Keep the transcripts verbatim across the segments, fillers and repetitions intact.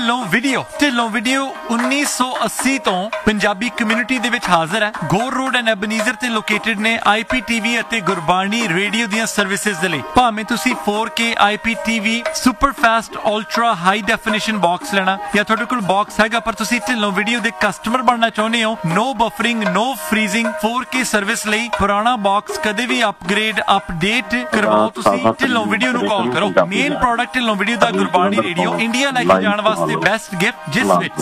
Dhillon video Dhillon video उन्नीस सौ अस्सी ਤੋਂ ਪੰਜਾਬੀ ਕਮਿਊਨਿਟੀ ਦੇ ਵਿੱਚ ਹਾਜ਼ਰ ਹੈ। ਗੋਰ ਰੋਡ ਐਂਡ ਐਬਨੀਜ਼ਰ ਤੇ ਲੋਕੇਟਡ ਨੇ ਆਈਪੀਟੀਵੀ ਅਤੇ ਗੁਰਬਾਣੀ ਰੇਡੀਓ ਦੀਆਂ ਸਰਵਿਸਿਜ਼ ਦੇ ਲਈ। ਭਾਵੇਂ ਤੁਸੀਂ फोर के IPTV super fast ultra high definition box ਲੈਣਾ ਜਾਂ ਤੁਹਾਡੇ ਕੋਲ ਬਾਕਸ ਹੈਗਾ ਪਰ ਤੁਸੀਂ ਢਿੱਲੋਂ ਵੀਡੀਓ ਦੇ ਕਸਟਮਰ ਬਣਨਾ ਚਾਹੁੰਦੇ ਹੋ, ਨੋ ਬਫਰਿੰਗ ਨੋ ਫਰੀਜ਼ਿੰਗ फोर के ਸਰਵਿਸ ਲਈ ਪੁਰਾਣਾ ਬਾਕਸ ਕਦੇ ਵੀ ਅਪਗ੍ਰੇਡ ਅਪਡੇਟ ਕਰਵਾਓ ਤੁਸੀਂ ਢਿੱਲੋਂ ਵੀਡੀਓ ਨੂੰ ਕਾਲ ਕਰੋ। ਮੇਨ ਪ੍ਰੋਡਕਟ ਢਿੱਲੋਂ ਵੀਡੀਓ ਦਾ ਗੁਰਬਾਣੀ ਰੇਡੀਓ ਇੰਡੀਆ ਲੈ ਕੇ ਜਾਣ ਵਾਸਤੇ ਬੈਸਟ ਗਿਫਟ ਜਿਸ ਵਿੱਚ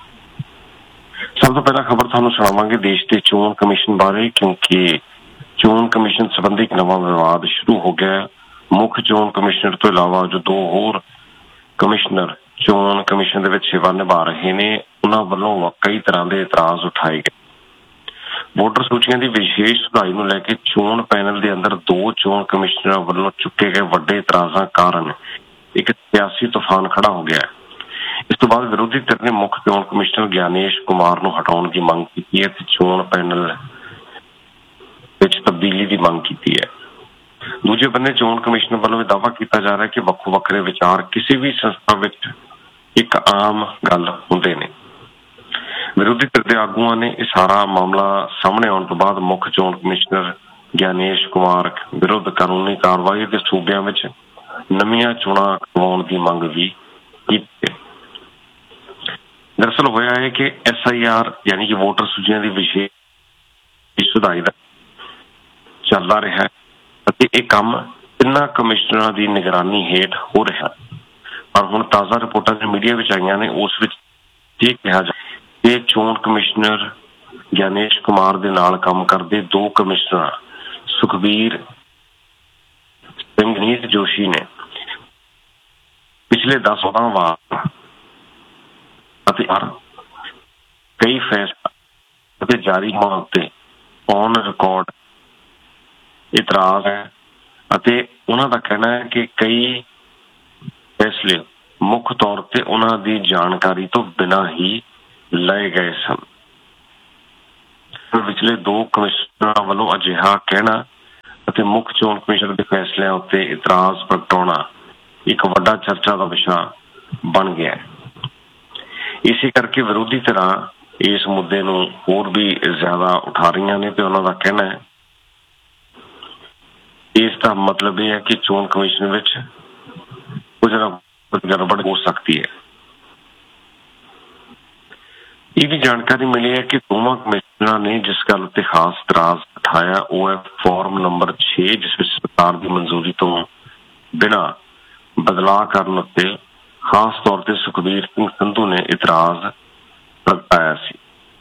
ਸਭ ਤੋਂ ਪਹਿਲਾਂ ਖਬਰ ਤੁਹਾਨੂੰ ਸੁਣਾਵਾਂਗੇ ਦੇਸ਼ ਦੇ ਚੋਣ ਕਮਿਸ਼ਨ ਬਾਰੇ, ਕਿਉਂਕਿ ਚੋਣ ਕਮਿਸ਼ਨ ਸੰਬੰਧੀ ਇੱਕ ਨਵਾਂ ਵਿਵਾਦ ਸ਼ੁਰੂ ਹੋ ਗਿਆ। ਮੁੱਖ ਚੋਣ ਕਮਿਸ਼ਨਰ ਤੋਂ ਇਲਾਵਾ ਜੋ ਦੋ ਹੋਰ ਕਮਿਸ਼ਨਰ ਚੋਣ ਕਮਿਸ਼ਨ ਦੇ ਵਿੱਚ ਸੇਵਾ ਨਿਭਾ ਰਹੇ ਨੇ, ਉਹਨਾਂ ਵੱਲੋਂ ਕਈ ਤਰ੍ਹਾਂ ਦੇ ਇਤਰਾਜ਼ ਉਠਾਏ ਗਏ। ਵੋਟਰ ਸੂਚੀਆਂ ਦੀ ਵਿਸ਼ੇਸ਼ ਸੁਧਾਈ ਨੂੰ ਲੈ ਕੇ ਚੋਣ ਪੈਨਲ ਦੇ ਅੰਦਰ ਦੋ ਚੋਣ ਕਮਿਸ਼ਨਰਾਂ ਵੱਲੋਂ ਚੁੱਕੇ ਗਏ ਵੱਡੇ ਇਤਰਾਜ਼ਾਂ ਕਾਰਨ ਇੱਕ ਸਿਆਸੀ ਤੂਫਾਨ ਖੜਾ ਹੋ ਗਿਆ। ਇਸ ਤੋਂ ਬਾਅਦ ਵਿਰੋਧੀ ਧਿਰ ਨੇ ਮੁੱਖ ਚੋਣ ਕਮਿਸ਼ਨਰ ਗਿਆਨੇਸ਼ ਕੁਮਾਰ ਨੂੰ ਹਟਾਉਣ ਦੀ ਮੰਗ ਕੀਤੀ ਹੈ ਤੇ ਚੋਣ ਪੈਨਲ ਵਿੱਚ ਤਬਦੀਲੀ ਦੀ ਮੰਗ ਕੀਤੀ ਹੈ। ਦੂਜੇ ਬੰਨੇ ਚੋਣ ਕਮਿਸ਼ਨ ਵੱਲੋਂ ਇਹ ਦਾਅਵਾ ਕੀਤਾ ਜਾ ਰਿਹਾ ਕਿ ਵੱਖੋ ਵੱਖਰੇ ਵਿਚਾਰ ਕਿਸੇ ਵੀ ਸੰਸਥਾ ਵਿੱਚ ਇੱਕ ਆਮ ਗੱਲ ਹੁੰਦੇ ਨੇ। ਵਿਰੋਧੀ ਧਿਰ ਦੇ ਆਗੂਆਂ ਨੇ ਇਹ ਸਾਰਾ ਮਾਮਲਾ ਸਾਹਮਣੇ ਆਉਣ ਤੋਂ ਬਾਅਦ ਮੁੱਖ ਚੋਣ ਕਮਿਸ਼ਨਰ ਗਿਆਨੇਸ਼ ਕੁਮਾਰ ਵਿਰੁੱਧ ਕਾਨੂੰਨੀ ਕਾਰਵਾਈ ਦੇ ਸੂਬਿਆਂ ਵਿੱਚ ਨਵੀਆਂ ਚੋਣਾਂ ਕਰਵਾਉਣ ਦੀ ਮੰਗ ਵੀ ਕੀਤੀ। ਦਰਅਸਲ ਹੋਇਆ ਹੈ ਕਿ ਐਸ ਆਈ ਆਰ ਯਾਨੀ ਕਿ ਵੋਟਰ ਸੂਚੀਆਂ ਦੀ ਵਿਸ਼ੇਸ਼ ਸੁਧਾਈ ਦਾ ਚੱਲਦਾ ਰਿਹਾ ਅਤੇ ਇਹ ਕੰਮ ਤਿੰਨਾਂ ਕਮਿਸ਼ਨਰਾਂ ਦੀ ਨਿਗਰਾਨੀ ਹੇਠ ਹੋ ਰਿਹਾ। ਪਰ ਹੁਣ ਤਾਜ਼ਾ ਰਿਪੋਰਟਾਂ ਜੋ ਮੀਡੀਆ ਵਿੱਚ ਆਈਆਂ ਨੇ ਉਸ ਵਿੱਚ ਇਹ ਕਿਹਾ ਜਾ ਕਿ ਚੋਣ ਕਮਿਸ਼ਨਰ ਗਿਆਨੇਸ਼ ਕੁਮਾਰ ਦੇ ਨਾਲ ਕੰਮ ਕਰਦੇ ਦੋ ਕਮਿਸ਼ਨਰ ਸੁਖਬੀਰ ਸਿੰਘ ਨੀਤ ਜੋਸ਼ੀ ਨੇ ਪਿਛਲੇ ਦਸ ਵਾਰ ਅਤੇ ਕਈ ਫੈਸਲੇ ਅਤੇ ਜਾਰੀ ਹੋਣ ਉੱਤੇ ਔਨ ਰਿਕਾਰਡ ਇਤਰਾਜ਼ ਹੈ ਅਤੇ ਉਹਨਾਂ ਦਾ ਕਹਿਣਾ ਹੈ ਕਿ ਕਈ ਫੈਸਲੇ ਮੁੱਖ ਤੌਰ ਤੇ ਉਹਨਾਂ ਦੀ ਜਾਣਕਾਰੀ ਤੋਂ ਬਿਨਾਂ ਹੀ ਲਏ ਗਏ ਸਨ। ਪਿਛਲੇ ਦੋ ਕਮਿਸ਼ਨਰਾਂ ਵੱਲੋਂ ਅਜਿਹਾ ਕਹਿਣਾ ਅਤੇ ਮੁੱਖ ਚੋਣ ਕਮਿਸ਼ਨ ਦੇ ਫੈਸਲਿਆਂ ਉੱਤੇ ਇਤਰਾਜ਼ ਪ੍ਰਗਟਾਉਣਾ ਇੱਕ ਵੱਡਾ ਚਰਚਾ ਦਾ ਵਿਸ਼ਾ ਬਣ ਗਿਆ। ਇਸੇ ਕਰਕੇ ਵਿਰੋਧੀ ਧਿਰਾਂ ਇਸ ਮੁੱਦੇ ਨੂੰ ਹੋਰ ਵੀ ਜ਼ਿਆਦਾ ਉਠਾ ਰਹੀਆਂ ਨੇ ਤੇ ਉਹਨਾਂ ਦਾ ਕਹਿਣਾ ਹੈ ਇਸ ਦਾ ਮਤਲਬ ਇਹ ਹੈ ਕਿ ਚੋਣ ਕਮਿਸ਼ਨ ਵਿੱਚ ਕੁਝ ਨਾ ਕੁਝ ਗੜਬੜ ਹੋ ਸਕਦੀ ਹੈ। ਇਹ ਵੀ ਜਾਣਕਾਰੀ ਮਿਲੀ ਹੈ ਕਿ ਦੋਵਾਂ ਕਮਿਸ਼ਨਰਾਂ ਨੇ ਜਿਸ ਗੱਲ ਉੱਤੇ ਖਾਸ ਇਤਰਾਜ਼ ਉਠਾਇਆ ਉਹ ਹੈ ਫਾਰਮ ਨੰਬਰ ਛੇ, ਜਿਸ ਵਿੱਚ ਸਰਕਾਰ ਦੀ ਮਨਜ਼ੂਰੀ ਤੋਂ ਬਿਨਾਂ ਬਦਲਾਅ ਕਰਨ ਉੱਤੇ ਖਾਸ ਤੌਰ ਤੇ ਸੁਖਬੀਰ ਸਿੰਘ ਸੰਧੂ ਨੇ ਇਤਰਾਜ਼ ਪ੍ਰਗਟਾਇਆ ਸੀ।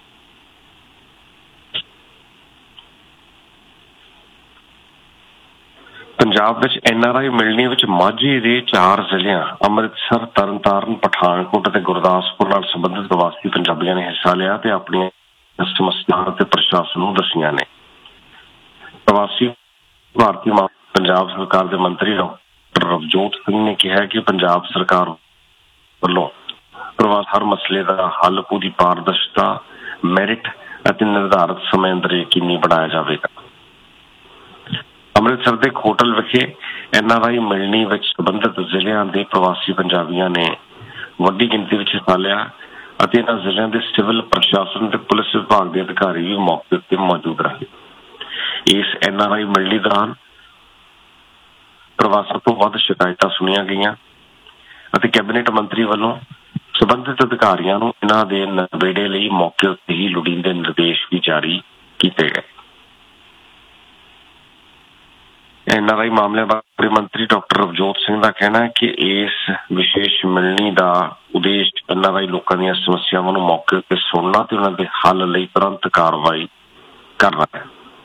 ਪੰਜਾਬ ਵਿੱਚ ਐਨ ਆਰ ਆਈ ਮਿਲਣੀ ਵਿੱਚ ਮਾਝੇ ਦੇ ਚਾਰ ਜ਼ਿਲ੍ਹਿਆਂ ਅੰਮ੍ਰਿਤਸਰ, ਤਰਨਤਾਰਨ, ਪਠਾਨਕੋਟ ਅਤੇ ਗੁਰਦਾਸਪੁਰ ਨਾਲ ਸੰਬੰਧਿਤ ਪ੍ਰਵਾਸੀ ਪੰਜਾਬੀਆਂ ਨੇ ਹਿੱਸਾ ਲਿਆ ਤੇ ਆਪਣੀਆਂ ਸਮੱਸਿਆਵਾਂ ਤੇ ਪ੍ਰਸ਼ਾਸਨ ਨੂੰ ਦੱਸੀਆਂ ਨੇ। ਪ੍ਰਵਾਸੀ ਭਾਰਤੀ ਪੰਜਾਬ ਸਰਕਾਰ ਦੇ ਮੰਤਰੀ ਡਾਕਟਰ ਰਵਜੋਤ ਸਿੰਘ ਨੇ ਕਿਹਾ ਕਿ ਪੰਜਾਬ ਸਰਕਾਰ ਵੱਲੋਂ ਪ੍ਰਵਾਸ ਹਰ ਮਸਲੇ ਦਾ ਹੱਲ ਪੂਰੀ ਪਾਰਦਰਸ਼ਤਾ, ਮੈਰਿਟ ਅਤੇ ਨਿਰਧਾਰਤ ਸਮੇਂ ਅੰਦਰ ਯਕੀਨੀ ਬਣਾਇਆ ਜਾਵੇਗਾ। ਅੰਮ੍ਰਿਤਸਰ ਦੇ ਹੋਟਲ ਵਿਖੇ ਐਨ ਆਰ ਆਈ ਮਿਲਣੀ ਵਿੱਚ ਸੰਬੰਧਿਤ ਜ਼ਿਲ੍ਹਿਆਂ ਦੇ ਪ੍ਰਵਾਸੀ ਪੰਜਾਬੀਆਂ ਨੇ ਵੱਡੀ ਗਿਣਤੀ ਵਿੱਚ ਹਿੱਸਾ ਲਿਆ ਅਤੇ ਇਹਨਾਂ ਜ਼ਿਲ੍ਹਿਆਂ ਦੇ ਸਿਵਲ ਪ੍ਰਸ਼ਾਸਨ ਤੇ ਪੁਲਿਸ ਵਿਭਾਗ ਦੇ ਅਧਿਕਾਰੀ ਵੀ ਮੌਕੇ ਉੱਤੇ ਮੌਜੂਦ ਰਹੇ। ਇਸ ਐਨ ਆਰ ਆਈ ਮਿਲਣੀ ਦੌਰਾਨ ਪ੍ਰਵਾਸੀਆਂ ਤੋਂ ਵੱਧ ਸ਼ਿਕਾਇਤਾਂ ਸੁਣੀਆਂ ਗਈਆਂ ਅਤੇ ਕੈਬਨਿਟ ਮੰਤਰੀ ਵੱਲੋਂ ਸੰਬੰਧਿਤ ਅਧਿਕਾਰੀਆਂ ਨੂੰ ਇਹਨਾਂ ਦੇ ਨਬੇੜੇ ਲਈ ਮੌਕੇ ਉੱਤੇ ਹੀ ਲੋੜੀਂਦੇ ਨਿਰਦੇਸ਼ ਵੀ ਜਾਰੀ ਕੀਤੇ ਗਏ। ਐਨ ਆਰ ਆਈ ਮਾਮਲਿਆਂ ਬਾਰੇ ਮੰਤਰੀ ਡਾਕਟਰ ਰਵਜੋਤ ਸਿੰਘ ਦਾ ਕਹਿਣਾ ਹੈ ਕਿ ਇਸ ਵਿਸ਼ੇਸ਼ ਮਿਲਣੀ ਦਾ ਉਦੇਸ਼ ਐਨ ਆਰ ਆਈ ਲੋਕਾਂ ਦੀਆਂ ਸਮੱਸਿਆਵਾਂ ਨੂੰ ਮੌਕੇ ਉੱਤੇ ਸੁਣਨਾ ਤੇ ਉਹਨਾਂ ਦੇ ਹੱਲ ਲਈ ਤੁਰੰਤ ਕਾਰਵਾਈ ਕਰਨਾ ਹੈ।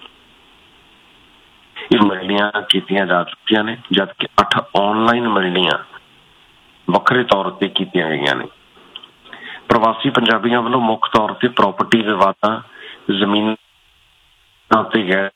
ਇਹ ਮਿਲਣੀਆਂ ਕੀਤੀਆਂ ਜਾ ਚੁੱਕੀਆਂ ਨੇ, ਜਦਕਿ ਅੱਠ ਆਨਲਾਈਨ ਮਿਲਣੀਆਂ ਵੱਖਰੇ ਤੌਰ ਤੇ ਕੀਤੀਆਂ ਗਈਆਂ ਨੇ। ਪ੍ਰਵਾਸੀ ਪੰਜਾਬੀਆਂ ਵੱਲੋਂ ਮੁੱਖ ਤੌਰ ਤੇ ਪ੍ਰਾਪਰਟੀ ਵਿਵਾਦਾਂ, ਜ਼ਮੀਨਾਂ ਤੇ ਗੈਰ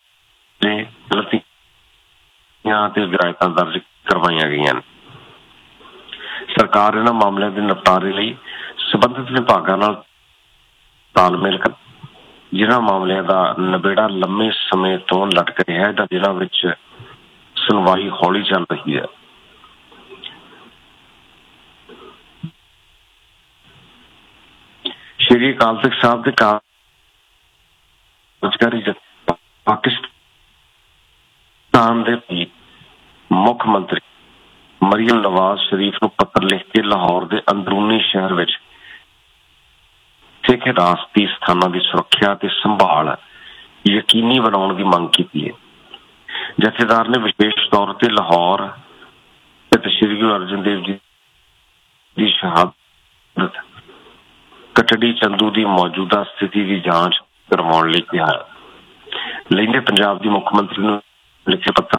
ਤੇ ਸ਼ਿਕਾਇਤਾਂ ਦਰਜ ਕਰਵਾਈਆਂ ਗਈਆਂ ਨੇ। ਸਰਕਾਰ ਇਹਨਾਂ ਮਾਮਲਿਆਂ ਦੇ ਨਿਪਟਾਰੇ ਲਈ ਸੰਬੰਧਿਤ ਵਿਭਾਗਾਂ ਨਾਲ ਤਾਲਮੇਲ ਕਰ ਜਿਨ੍ਹਾਂ ਮਾਮਲਿਆਂ ਦਾ ਨਬੇੜਾ ਲੰਮੇ ਸਮੇਂ ਤੋਂ ਲਟਕ ਰਿਹਾ ਹੈ, ਜਿਨ੍ਹਾਂ ਵਿੱਚ ਸੁਣਵਾਈ ਹੌਲੀ ਚੱਲ ਰਹੀ ਹੈ। ਸ੍ਰੀ ਅਕਾਲ ਤਖਤ ਸਾਹਿਬ ਦੇ ਕਾਰਜਕਾਰੀ ਪਾਕਿਸਤਾਨ ਦੇ ਮੁੱਖ ਮੰਤਰੀ ਮਰੀਅਮ ਨਵਾਜ਼ ਸ਼ਰੀਫ ਨੂੰ ਪੱਤਰ ਲਿਖ ਕੇ ਲਾਹੌਰ ਦੇ ਅੰਦਰੂਨੀ ਸ਼ਹਿਰ ਵਿੱਚ ਸਿੱਖ ਰਾਸ਼ਟਰੀ ਸਥਾਨਾਂ ਦੀ ਸੁਰੱਖਿਆ ਤੇ ਸੰਭਾਲ ਯਕੀਨੀ ਬਣਾਉਣ ਦੀ ਮੰਗ ਕੀਤੀ ਹੈ। ਜਥੇਦਾਰ ਨੇ ਵਿਸ਼ੇਸ਼ ਤੌਰ ਤੇ ਲਾਹੌਰ ਤੇ ਸ਼੍ਰੀ ਗੁਰੂ ਅਰਜਨ ਦੇਵ ਜੀ ਦੀ ਸ਼ਹਾਦਤ ਕਟੜੀ ਚੰਦੂ ਦੀ ਮੌਜੂਦਾ ਸਥਿਤੀ ਦੀ ਜਾਂਚ ਕਰਵਾਉਣ ਲਈ ਕਿਹਾ। ਲਹਿੰਦੇ ਪੰਜਾਬ ਦੀ ਮੁੱਖ ਮੰਤਰੀ ਨੂੰ ਲਿਖੇ ਪੱਤਰ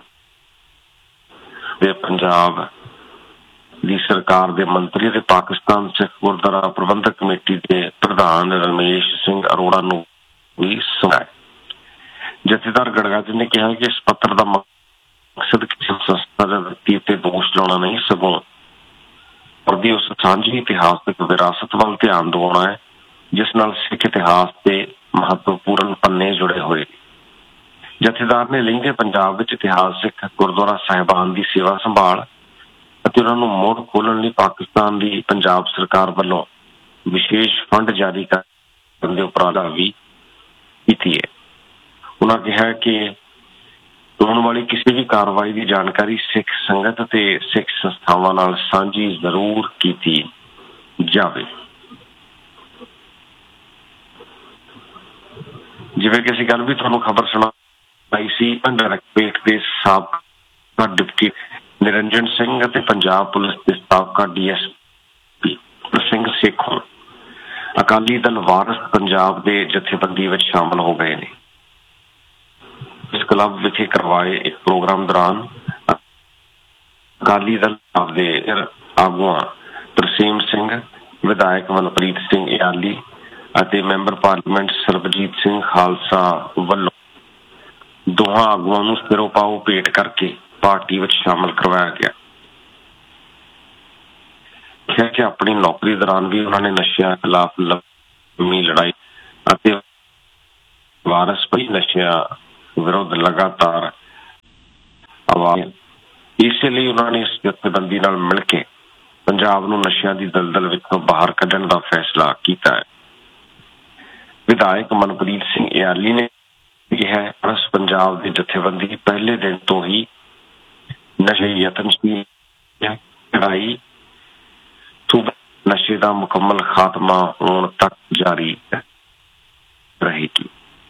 ਦੇ ਪੰਜਾਬ ਦੀ ਸਰਕਾਰ ਦੇ ਮੰਤਰੀ ਅਤੇ ਪਾਕਿਸਤਾਨ ਸਿੱਖ ਗੁਰਦੁਆਰਾ ਪ੍ਰਬੰਧਕ ਕਮੇਟੀ ਦੇ ਪ੍ਰਧਾਨ ਰਮੇਸ਼ ਸਿੰਘ ਅਰੋੜਾ ਨੂੰ ਵੀ ਸੁਣਾਇਆ। ਜਥੇਦਾਰ ਗੜਗਾਜੀ ਨੇ ਕਿਹਾ ਕਿ ਇਸ ਪੱਤਰ ਦਾ ਮਕਸਦ ਕਿਸੇ ਸੰਸਥਾ ਜਾਂ ਵਿਅਕਤੀ ਉੱਤੇ ਦੋਸ਼ ਲਾਉਣਾ ਨਹੀਂ, ਸਗੋਂ ਉਹਦੀ ਉਸ ਸਾਂਝੀ ਇਤਿਹਾਸਕ ਵਿਰਾਸਤ ਵੱਲ ਧਿਆਨ ਦਿਵਾਉਣਾ ਹੈ ਜਿਸ ਨਾਲ ਸਿੱਖ ਇਤਿਹਾਸ ਦੇ ਮਹੱਤਵਪੂਰਨ ਪੰਨੇ ਜੁੜੇ ਹੋਏ। ਜਥੇਦਾਰ ਨੇ ਲਹਿੰਦੇ ਪੰਜਾਬ ਵਿੱਚ ਇਤਿਹਾਸਕ ਗੁਰਦੁਆਰਾ ਸਾਹਿਬਾਨ ਦੀ ਸੇਵਾ ਸੰਭਾਲ ਅਤੇ ਉਹਨਾਂ ਨੂੰ ਮੁੜ ਖੋਲ੍ਹਣ ਲਈ ਪਾਕਿਸਤਾਨ ਦੀ ਪੰਜਾਬ ਸਰਕਾਰ ਵੱਲੋਂ ਵਿਸ਼ੇਸ਼ ਫੰਡ ਜਾਰੀ ਕਰਨ ਦੇ ਉਪਰਾਲਾ ਵੀ ਕੀਤੀ ਹੈ। ਉਹਨਾਂ ਕਿਹਾ ਕਿ ਹੋਣ ਵਾਲੀ ਕਿਸੇ ਵੀ ਕਾਰਵਾਈ ਦੀ ਜਾਣਕਾਰੀ ਸਿੱਖ ਸੰਗਤ ਤੇ ਸਿੱਖ ਸੰਸਥਾਵਾਂ ਨਾਲ ਸਾਂਝੀ ਜ਼ਰੂਰ ਕੀਤੀ ਜਾਵੇ। ਜਿਵੇਂ ਕਿ ਅਸੀਂ ਗੱਲ ਵੀ ਤੁਹਾਨੂੰ ਖਬਰ ਸੁਣਾਈ ਸੀ, ਡਾਇਰੈਕਟੋਰੇਟ ਦੇ ਸਾਬਕਾ ਡਿਪਟੀ ਨਿਰੰਜਨ ਸਿੰਘ ਅਤੇ ਪੰਜਾਬ ਪੁਲਿਸ ਦੇ ਸਾਬਕਾ D S P Singh Sekhon Akali Dal ਵਾਰਸ ਪੰਜਾਬ ਦੇ ਜਥੇਬੰਦੀ ਵਿੱਚ ਸ਼ਾਮਲ ਹੋ ਗਏ ਨੇ। ਇਸ ਕਲੱਬ ਵਿਖੇ ਕਰਵਾਏ ਇੱਕ ਪ੍ਰੋਗਰਾਮ ਦੌਰਾਨ ਅਕਾਲੀ ਦਲ ਦੇ ਆਗੂਆਂ ਤਰਸੇਮ ਸਿੰਘ, ਵਿਧਾਇਕ ਮਨਪ੍ਰੀਤ ਸਿੰਘ ਇਆਲੀ ਅਤੇ ਮੈਂਬਰ ਪਾਰਲੀਮੈਂਟ ਸਰਬਜੀਤ ਸਿੰਘ ਖਾਲਸਾ ਵੱਲੋਂ ਦੋਹਾਂ ਆਗੂਆਂ ਨੂੰ ਸਿਰੋਂ ਪਾਓ ਭੇਟ ਕਰਕੇ ਪਾਰਟੀ ਵਿੱਚ ਸ਼ਾਮਲ ਕਰਵਾਇਆ ਗਿਆ। ਕਿਹਾ ਕਿ ਆਪਣੀ ਨੌਕਰੀ ਦੌਰਾਨ ਵੀ ਉਹਨਾਂ ਨੇ ਨਸ਼ਿਆਂ ਖਿਲਾਫ ਲੰਮੀ ਲੜਾਈ ਅਤੇ ਵਾਰਸ ਪਈ ਨਸ਼ਿਆਂ ਵਿਰੁੱਧ ਲਗਾਤਾਰ ਆਵਾਜ਼, ਇਸੇ ਲਈ ਉਹਨਾਂ ਨੇ ਇਸ ਜਥੇਬੰਦੀ ਨਾਲ ਮਿਲ ਕੇ ਪੰਜਾਬ ਨੂੰ ਨਸ਼ਿਆਂ ਦੀ ਦਲਦਲ ਵਿੱਚੋਂ ਬਾਹਰ ਕੱਢਣ ਦਾ ਫੈਸਲਾ ਕੀਤਾ ਹੈ। ਵਿਧਾਇਕ ਮਨਪ੍ਰੀਤ ਸਿੰਘ ਇਆਲੀ ਨੇ ਕਿਹਾ ਵਾਰਸ ਪੰਜਾਬ ਦੀ ਜਥੇਬੰਦੀ ਪਹਿਲੇ ਦਿਨ ਤੋਂ ਹੀ ਨਸ਼ੇ ਯਤਨਸ਼ੀਲ ਲੜਾਈ ਨਸ਼ੇ ਦਾ ਮੁਕੰਮਲ ਖਾਤਮਾ ਹੋਣ ਤੱਕ ਜਾਰੀ ਰਹੇਗੀ।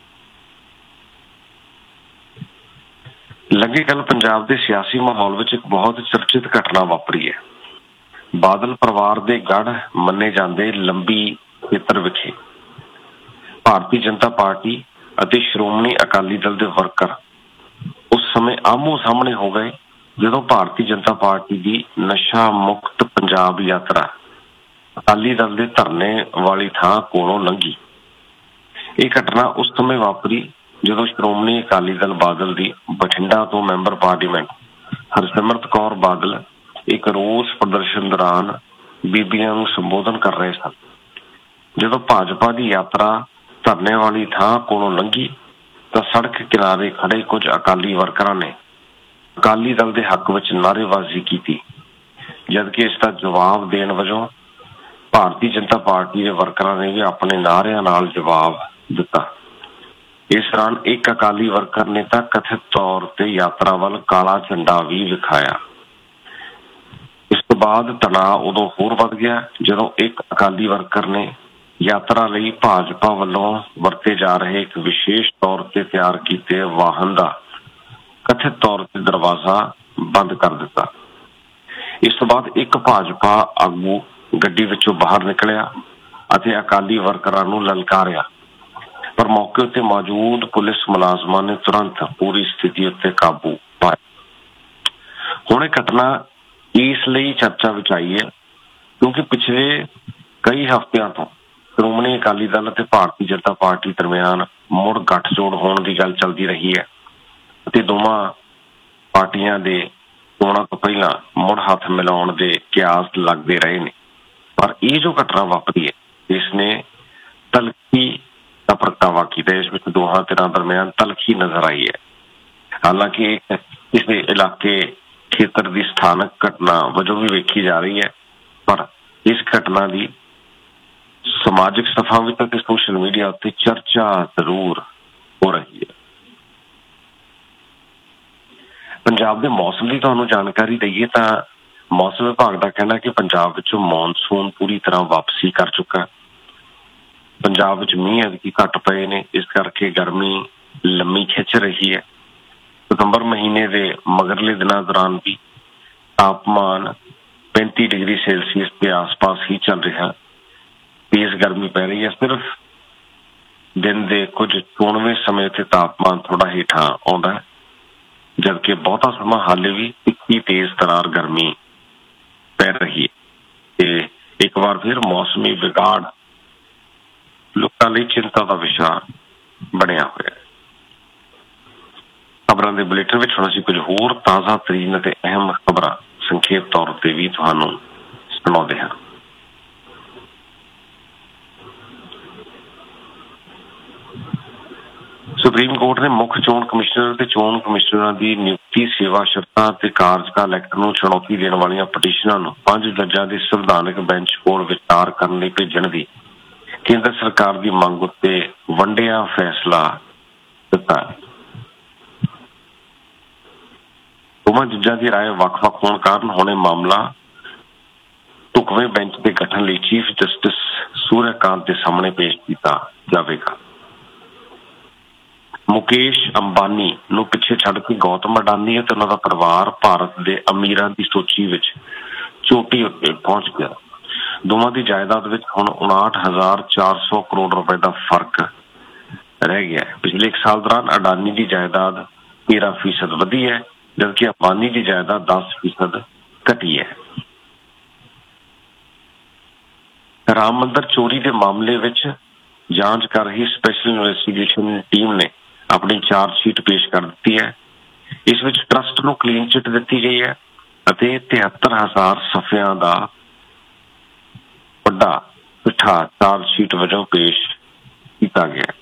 ਲੰਘੇ ਕੱਲ ਪੰਜਾਬ ਦੇ ਸਿਆਸੀ ਮਾਹੌਲ ਵਿੱਚ ਇੱਕ ਬਹੁਤ ਚਰਚਿਤ ਘਟਨਾ ਵਾਪਰੀ ਹੈ। ਬਾਦਲ ਪਰਿਵਾਰ ਦੇ ਗੜ੍ਹ ਮੰਨੇ ਜਾਂਦੇ ਲੰਬੀ ਖੇਤਰ ਵਿਖੇ ਭਾਰਤੀ ਜਨਤਾ ਪਾਰਟੀ ਅਤੇ ਸ਼੍ਰੋਮਣੀ ਅਕਾਲੀ ਦਲ ਦੇ ਵਰਕਰ ਉਸ ਸਮੇਂ ਆਮੋ ਸਾਹਮਣੇ ਹੋ ਗਏ ਜਦੋਂ ਭਾਰਤੀ ਜਨਤਾ ਪਾਰਟੀ ਦੀ ਨਸ਼ਾ ਮੁਕਤ ਪੰਜਾਬ ਯਾਤਰਾ ਅਕਾਲੀ ਦਲ ਦੇ ਧਰਨੇ ਵਾਲੀ ਥਾਂ ਕੋਲੋਂ ਲੰਘੀ। ਇਹ ਘਟਨਾ ਉਸ ਸਮੇਂ ਵਾਪਰੀ ਜਦੋਂ ਸ਼੍ਰੋਮਣੀ ਅਕਾਲੀ ਦਲ ਬਾਦਲ ਦੀ ਬਠਿੰਡਾ ਤੋਂ ਮੈਂਬਰ ਪਾਰਲੀਮੈਂਟ ਹਰਸਿਮਰਤ ਕੌਰ ਬਾਦਲ ਇੱਕ ਰੋਸ ਪ੍ਰਦਰਸ਼ਨ ਦੌਰਾਨ ਬੀਬੀਆਂ ਨੂੰ ਸੰਬੋਧਨ ਕਰ ਰਹੇ ਸਨ। ਜਦੋਂ ਭਾਜਪਾ ਦੀ ਯਾਤਰਾ ਧਰਨੇ ਵਾਲੀ ਥਾਂ ਕੋਲੋਂ ਲੰਘੀ ਤਾਂ ਸੜਕ ਕਿਨਾਰੇ ਖੜੇ ਕੁਝ ਅਕਾਲੀ ਵਰਕਰਾਂ ਨੇ ਅਕਾਲੀ ਦਲ ਦੇ ਹੱਕ ਵਿੱਚ ਨਾਅਰੇਬਾਜ਼ੀ ਕੀਤੀ, ਜਦਕਿ ਇਸ ਦਾ ਜਵਾਬ ਦੇਣ ਵਜੋਂ ਭਾਰਤੀ ਜਨਤਾ ਪਾਰਟੀ ਦੇ ਵਰਕਰਾਂ ਨੇ ਵੀ ਆਪਣੇ ਨਾਅਰਿਆਂ ਨਾਲ ਜਵਾਬ ਦਿੱਤਾ। ਇਸ ਦੌਰਾਨ ਇੱਕ ਅਕਾਲੀ ਵਰਕਰ ਨੇ ਤਾਂ ਕਥਿਤ ਤੌਰ ਤੇ ਯਾਤਰਾ ਵੱਲ ਕਾਲਾ ਝੰਡਾ ਵੀ ਵਿਖਾਇਆ। ਇਸ ਤੋਂ ਬਾਅਦ ਤਣਾਅ ਉਦੋਂ ਹੋਰ ਵੱਧ ਗਿਆ ਜਦੋਂ ਇੱਕ ਅਕਾਲੀ ਵਰਕਰ ਨੇ ਯਾਤਰਾ ਲਈ ਭਾਜਪਾ ਵੱਲੋਂ ਵਰਤੇ ਜਾ ਰਹੇ ਇੱਕ ਵਿਸ਼ੇਸ਼ ਤੌਰ ਤੇ ਤਿਆਰ ਕੀਤੇ ਵਾਹਨ ਦਾ ਕਥਿਤ ਤੌਰ ਤੇ ਦਰਵਾਜ਼ਾ ਬੰਦ ਕਰ ਦਿੱਤਾ। ਇਸ ਤੋਂ ਬਾਅਦ ਇੱਕ ਭਾਜਪਾ ਆਗੂ ਗੱਡੀ ਵਿੱਚੋਂ ਬਾਹਰ ਨਿਕਲਿਆ ਅਤੇ ਅਕਾਲੀ ਵਰਕਰਾਂ ਨੂੰ ਲਲਕਾਰਿਆ, ਪਰ ਮੌਕੇ ਉੱਤੇ ਮੌਜੂਦ ਪੁਲਿਸ ਮੁਲਾਜ਼ਮਾਂ ਨੇ ਤੁਰੰਤ ਪੂਰੀ ਸਥਿਤੀ ਉੱਤੇ ਕਾਬੂ ਪਾਇਆ। ਹੁਣ ਇਹ ਘਟਨਾ ਇਸ ਲਈ ਚਰਚਾ ਵਿੱਚ ਆਈ ਹੈ ਕਿਉਂਕਿ ਪਿਛਲੇ ਕਈ ਹਫ਼ਤਿਆਂ ਤੋਂ ਸ਼੍ਰੋਮਣੀ ਅਕਾਲੀ ਦਲ ਅਤੇ ਭਾਰਤੀ ਜਨਤਾ ਪਾਰਟੀ ਦਰਮਿਆਨ ਮੁੜ ਗੱਠਜੋੜ ਹੋਣ ਦੀ ਗੱਲ ਚੱਲਦੀ ਰਹੀ ਹੈ ਅਤੇ ਦੋਵਾਂ ਪਾਰਟੀਆਂ ਦੇ ਚੋਣਾਂ ਤੋਂ ਪਹਿਲਾਂ ਮੁੜ ਹੱਥ ਮਿਲਾਉਣ ਦੇ ਕਿਆਸ ਲੱਗਦੇ ਰਹੇ ਨੇ। ਪਰ ਇਹ ਜੋ ਘਟਨਾ ਵਾਪਰੀ ਹੈ ਇਸ ਨੇ ਤਲਖੀ ਦਾ ਪ੍ਰਗਟਾਵਾ ਕੀਤਾ। ਇਸ ਵਿੱਚ ਦੋਹਾਂ ਧਿਰਾਂ ਦਰਮਿਆਨ ਤਲਖੀ ਨਜ਼ਰ ਆਈ ਹੈ। ਹਾਲਾਂਕਿ ਇਸ ਦੇ ਇਲਾਕੇ ਖੇਤਰ ਦੀ ਸਥਾਨਕ ਘਟਨਾ ਵਜੋਂ ਵੀ ਵੇਖੀ ਜਾ ਰਹੀ ਹੈ, ਪਰ ਇਸ ਘਟਨਾ ਦੀ समाजिक सफा भी तक सोशल मीडिया उत्ते चर्चा जरूर हो रही है। पंजाब के मौसम की तुहानूं जानकारी दईए तां मौसम विभाग का कहना कि पंजाब विचों मॉनसून पूरी तरह वापसी कर चुका। पंजाब विच मींह अदकी घट पए ने, इस करके गर्मी लम्मी खिंच रही है। सितंबर महीने के मगरले दिनों दौरान भी तापमान पैंती डिग्री सैल्सीयस के आस पास ही चल रहा। तेज गर्मी पै रही है। सिर्फ दिन के कुछ चोणवें समय ते तापमान थोड़ा हेठा आउंदा है, जबकि बहुता समा हाले भी इक्की तेज तरार गर्मी पै रही है। एक बार फिर मौसमी बिगाड़ लोगों लिए चिंता का विषय बनया हुआ है। खबरों के बुलेटिन में हुण असीं कुछ होर ताज़ा तरीन ते अहम खबरां संखेप तौर पर भी तुहानूं सुणाउंदे हां। सुप्रीम कोर्ट ने मुख्य चोण कमिश्नर ते चोण कमिश्नरां दी नियुक्ति सेवा शर्तां ते कार्यकाल एक्ट नूं चुनौती देण वालियां पटीशनां नूं पंज जजां दे संविधानक बैंच कोल विचार करन लई भेजण दी केंद्र सरकार की मंग उत्ते वंडिया फैसला दिता। दोवां जजां की राय वख-वख होण कारण हुण मामला ढुकवें बैंच के गठन लई चीफ जस्टिस सूर्यकांत के सामने पेश किया जाएगा। मुकेश अंबानी नूं पिछे छड़ के गौतम अडानी ते उन्हां दा परिवार भारत के अमीरां की सूची विच चोटी उत्ते पहुंच गया। दोवां की जायदाद विच हुण उनाहठ हजार चार सौ करोड़ रुपए का फर्क रह गया है। पिछले एक साल दौरान अडानी की जायदाद तेरह फीसद वधी है, जबकि अंबानी की जायदाद दस फीसद घटी है। राम मंदिर चोरी के मामले विच जांच कर रही स्पैशल इन्वेस्टिगेशन टीम ने अपनी चार्जशीट पेश कर दी है। इस विच ट्रस्ट नूं क्लीन चिट दी गई है अते तिहत्तर हजार सफियां का वड्डा पिठा चार्जशीट वजों पेश किया गया।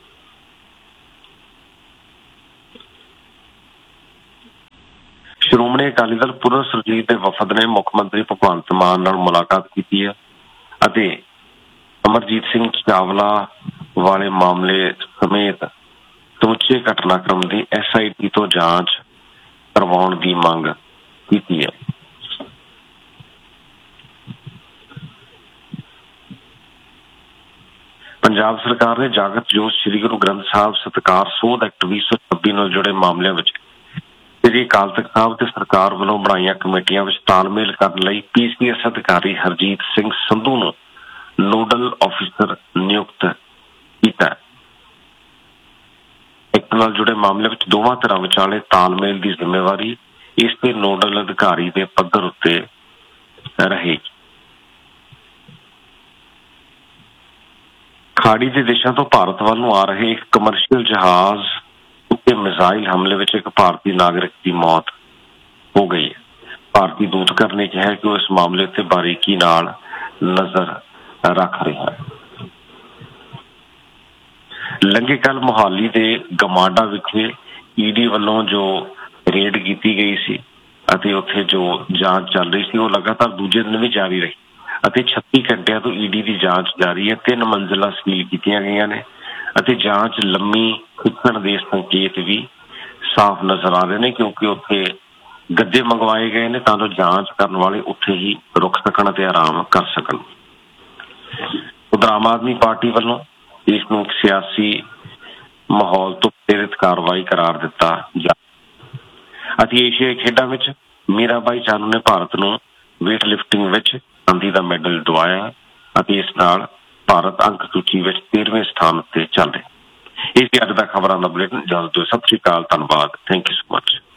श्रोमणी अकाली दल पुनः सुरजीत के वफद ने मुख्यमंत्री भगवंत मान नाल मुलाकात की है अते अमरजीत सिंह चावला वाले मामले समेत समूचे घटनाक्रम की एस आई टी तो जांच करवाउण की मंग की है। पंजाब सरकार ने जागत जोत श्री गुरु ग्रंथ साहिब सत्कार सोध एक्ट भी सौ छब्बी नाल जुड़े मामलों में श्री अकाल तख्त साहिब ते सरकार वालों बनाईयां कमेटियां विच तालमेल करन लई पी सी एस अधिकारी हरजीत सिंह संधू नूं नोडल ऑफिसर नियुक्त किया। एक्ट नाल जुड़े मामले विच दोवां धिरां विचाले तालमेल की जिम्मेवारी इस ते नोडल अधिकारी के पद्धर उत्ते रहेगी। खाड़ी के देशों तो भारत वाल नूं आ रहे एक कमर्शियल जहाज उत्ते मिसाइल हमले विच एक भारतीय नागरिक की मौत हो गई है। भारतीय दूतघर ने कहा कि वो इस मामले ते बारीकी नाल नजर रख रहा है। लंघे कल मोहाली के गमाडा विखे ईडी वालों जो रेड की गई सी अते उत्थे जो जांच चल रही सी वो लगातार दूजे दिन भी जारी रही अते छत्तीस घंटिया तो ईडी की जांच जारी है। तीन मंजिला सील की गई ने अते जांच लम्मी खिंचण के संकेत भी साफ नजर आ रहे हैं, क्योंकि उत्थे गद्दे मंगवाए गए ने तां जो जांच करने वाले उत्थे ही रुक सकन ते आराम कर सकन। उधर आम आदमी पार्टी वालों इसनूं सियासी माहौल तो प्रेरित कार्रवाई करार दिता जा अति एशियाई खेडों में मीराबाई चानू ने भारत नूं वेट लिफ्टिंग विच चांदी का मैडल दिवाया अति इस नाल भारत अंक सूची विच तेरहवें स्थान उत्ते चल रहा। इस अज दा खबरां दा बुलेटिन इजाजत दिओ। सत श्री अकाल, धन्नवाद, थैंक यू सो मच।